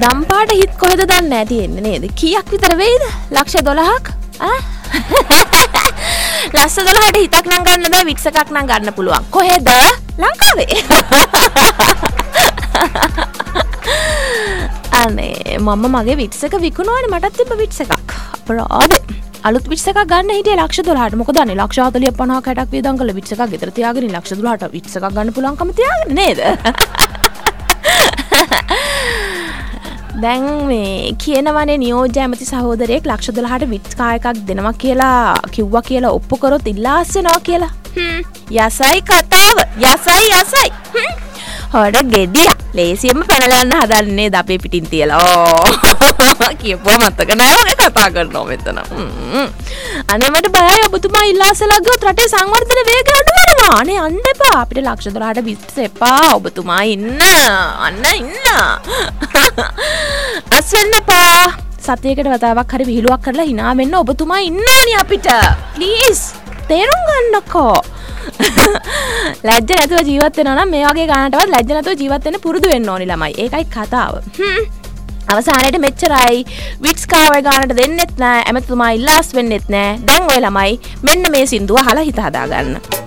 නම් පාට හිත කොහෙද දන්නේ නැහැ තියෙන්නේ නේද? කීයක් විතර වෙයිද? ලක්ෂ 12ක්? ලක්ෂ 12ට හිතක් නම් ගන්න බෑ, වික්ස් එකක් නම් ගන්න පුළුවන්. කොහෙද? ලංකාවේ. අනේ මම මගේ වික්ස් එක විකුණුවානේ, මටත් තිබ්බ වික්ස් එකක්. අපරාධේ. අලුත් වික්ස් එකක් ගන්න හිටියේ ලක්ෂ 12ට. මොකද අනේ ලක්ෂ 40 50 60ක් වියදම් කරලා වික්ස් එකක් ගෙදර තියාගෙන ලක්ෂ 12ට වික්ස් එකක් ගන්න පුළුවන්කම තියාගෙන නේද? දැන් මේ කියනවනේ නියෝජ්‍ය ඇමති සහෝදරයෙක් ලක්ෂ 12ට වික්ස් කා එකක් දෙනවා කියලා කිව්වා කියලා ඔප්පු කරොත් ඉල්ලාස් වෙනවා කියලා. යසයි කතාව. යසයි. හොඩ ගෙඩිය. ලේසියෙන්ම පැනලා යන්න හදන්නේ ද අපේ පිටින් තියලා. කියපුවා මතක නෑ වගේ කතා කරනවා මෙතන. අනේ මට බයයි ඔබතුමා ඉල්ලාසලා ගියොත් රටේ සංවර්ධන වේගය අඩු වෙනවා. අනේ යන්න එපා. අපිට ලක්ෂ 12ට වික්ස් එපා. ඔබතුමා ඉන්න. අන්න ඉන්න. අස්වෙන්නපා. සතියකට වතාවක් හරි විහිළුවක් කරලා hina වෙන්න ඔබතුමා ඉන්න ඕනි අපිට. ප්ලීස්. තේරුම් ගන්නකෝ. ලැජ්ජ නැතුව ජීවත් වෙනවා නම් මේ වගේ ගානටවත් ලැජ්ජ නැතුව ජීවත් වෙන්න පුරුදු වෙන්න ඕනි ළමයි. ඒකයි කතාව. අවසානයේට මෙච්චරයි. වික්ස් කාවේ ගානට දෙන්නෙත් නෑ. ඇමතුමා ඉල්ලාස් වෙන්නෙත් නෑ. දැන් ඔය ළමයි මෙන්න මේ සින්දුව අහලා හිත හදාගන්න.